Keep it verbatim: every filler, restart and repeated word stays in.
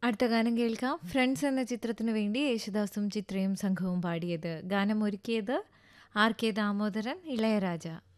അടുത്ത ഗാനം കേൾക്കാം. ഫ്രണ്ട്സ് എന്ന ചിത്രത്തിനു വേണ്ടി യേശുദാസും ചിത്രയും സംഘവും പാടിയത്. ഗാനം ഒരുക്കിയത് ആർ കെ ദാമോദരൻ, ഇളയരാജ.